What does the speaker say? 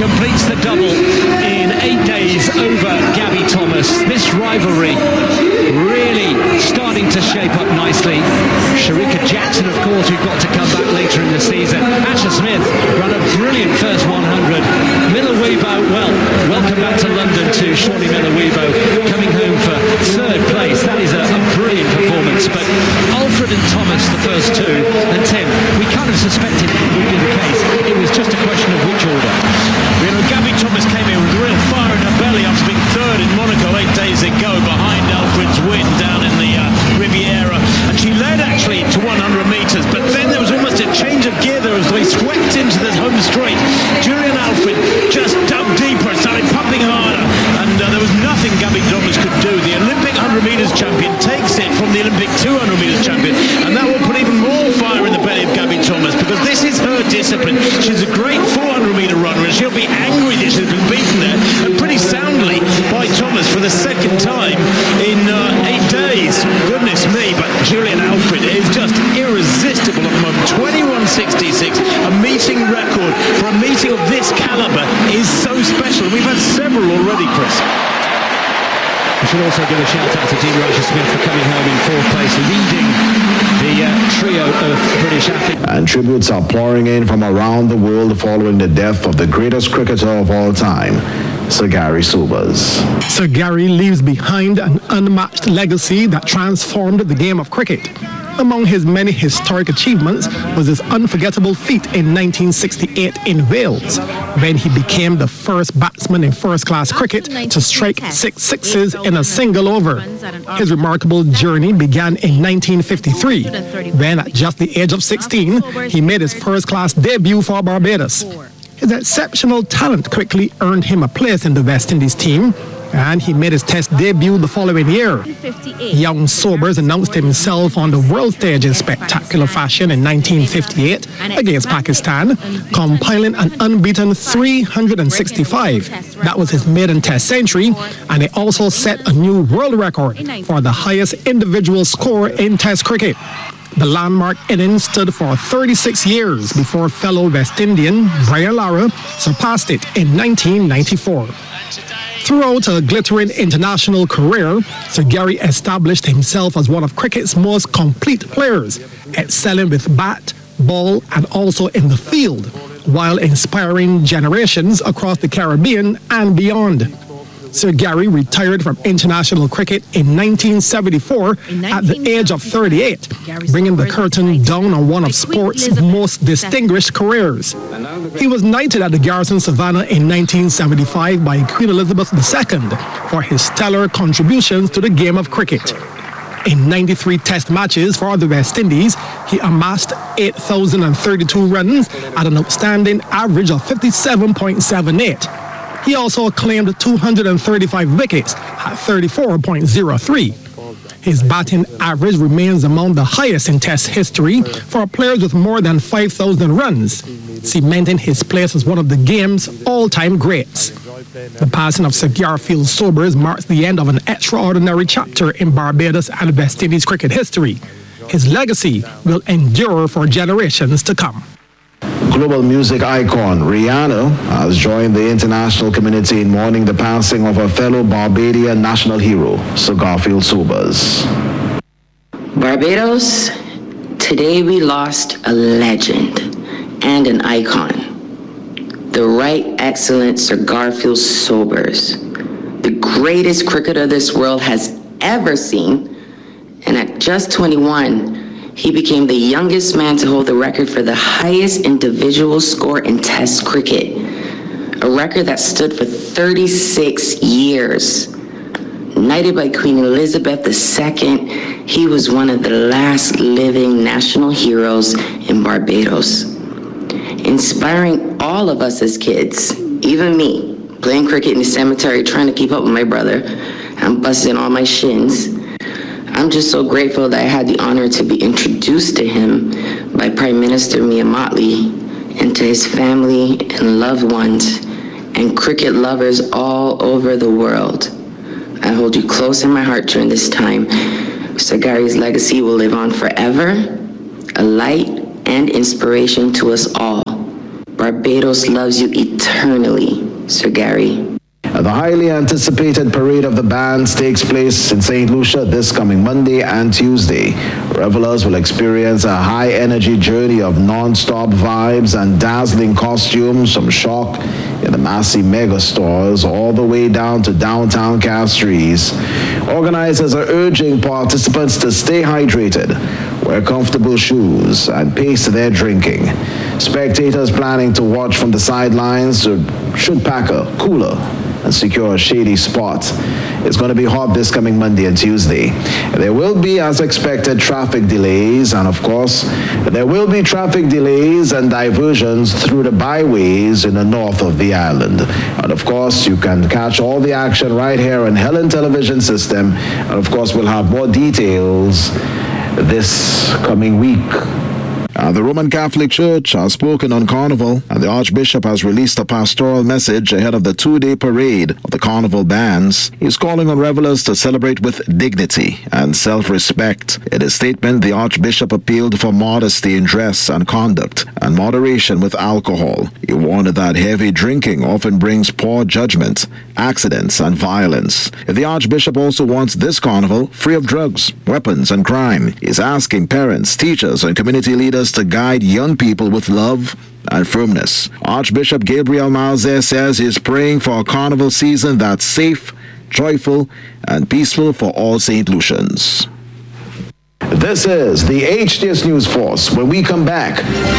completes the double in 8 days over Gabby Thomas. This rivalry really starting to shape up nicely. Shericka Jackson, of course, who've got to come back later in the season. Asher Smith ran a brilliant first 100. Miller Weibo, well, welcome back to London to Shawnee Miller Weibo, coming home for third place. That is a brilliant performance. But Alfred and Thomas, the first two, and Tim, we kind of suspected it would be the case. It was just a question of which order. You know, Gabby Thomas came in with real fire in her belly after being third in Monaco 8 days ago behind Alfred's win down in the Riviera, and she led actually to 100 metres, but then there was almost a change of gear there as they swept into the home straight. Julian Alfred just dug deeper, started pumping harder, and there was nothing Gabby Thomas could do. The Olympic 100 metres champion takes it from the Olympic 200 metres champion, and that will put even more fire in the belly of Gabby Thomas, because this is her discipline. She's a great 400 metre runner, and she'll be angry that she's been beaten there, and pretty soundly by Thomas for the second time in 8 days. Goodness me, but Julian Alfred is just irresistible at the moment. 21.66, a meeting record for a meeting of this caliber is so special. We've had several already, Chris. We should also give a shout out to Dean Asher Smith for coming home in fourth place, leading the trio of British athletes. And tributes are pouring in from around the world following the death of the greatest cricketer of all time, Sir Gary Sobers. Sir Gary leaves behind an unmatched legacy that transformed the game of cricket. Among his many historic achievements was his unforgettable feat in 1968 in Wales, when he became the first batsman in first-class cricket to strike 6 sixes in a single over. His remarkable journey began in 1953, when at just the age of 16, he made his first-class debut for Barbados. His exceptional talent quickly earned him a place in the West Indies team, and he made his Test debut the following year. Young Sobers announced himself on the world stage in spectacular fashion in 1958 against Pakistan, compiling an unbeaten 365. That was his maiden Test century, and he also set a new world record for the highest individual score in Test cricket. The landmark innings stood for 36 years before fellow West Indian Brian Lara surpassed it in 1994. Throughout a glittering international career, Sir Gary established himself as one of cricket's most complete players, excelling with bat, ball, and also in the field, while inspiring generations across the Caribbean and beyond. Sir Gary retired from international cricket in 1974 at the age of 38, bringing the curtain down on one of sport's most distinguished careers. He was knighted at the Garrison Savannah in 1975 by Queen Elizabeth II for his stellar contributions to the game of cricket. In 93 Test matches for the West Indies, he amassed 8,032 runs at an outstanding average of 57.78. He also claimed 235 wickets at 34.03. His batting average remains among the highest in Test history for players with more than 5,000 runs, cementing his place as one of the game's all-time greats. The passing of Sir Garfield Sobers marks the end of an extraordinary chapter in Barbados and West Indies cricket history. His legacy will endure for generations to come. Global music icon Rihanna has joined the international community in mourning the passing of her fellow Barbadian national hero, Sir Garfield Sobers. Barbados, today we lost a legend and an icon. The Right Excellent Sir Garfield Sobers, the greatest cricketer this world has ever seen, and at just 21, he became the youngest man to hold the record for the highest individual score in Test cricket, a record that stood for 36 years. Knighted by Queen Elizabeth II, he was one of the last living national heroes in Barbados, inspiring all of us as kids, even me, playing cricket in the cemetery, trying to keep up with my brother. I'm busting all my shins. I'm just so grateful that I had the honor to be introduced to him by Prime Minister Mia Mottley, and to his family and loved ones and cricket lovers all over the world. I hold you close in my heart during this time. Sir Gary's legacy will live on forever, a light and inspiration to us all. Barbados Barbados loves you eternally, Sir Gary. The highly anticipated Parade of the Bands takes place in St. Lucia this coming Monday and Tuesday. Revelers will experience a high-energy journey of non-stop vibes and dazzling costumes from Shock in the Massey mega stores all the way down to downtown Castries. Organizers are urging participants to stay hydrated, wear comfortable shoes, and pace their drinking. Spectators planning to watch from the sidelines should pack a cooler and secure a shady spot. It's going to be hot this coming Monday and Tuesday. There will be, as expected, traffic delays, and of course, there will be traffic delays and diversions through the byways in the north of the island. And of course, you can catch all the action right here on Helen Television System, and of course, we'll have more details this coming week. The Roman Catholic Church has spoken on Carnival, and the Archbishop has released a pastoral message ahead of the two-day parade of the Carnival bands. He's calling on revelers to celebrate with dignity and self-respect. In his statement, the Archbishop appealed for modesty in dress and conduct and moderation with alcohol. He warned that heavy drinking often brings poor judgment, accidents, and violence. The Archbishop also wants this Carnival free of drugs, weapons, and crime. He's asking parents, teachers, and community leaders to guide young people with love and firmness. Archbishop Gabriel Malzer says he's praying for a carnival season that's safe, joyful, and peaceful for all St. Lucians. This is the HTS News Force. When we come back,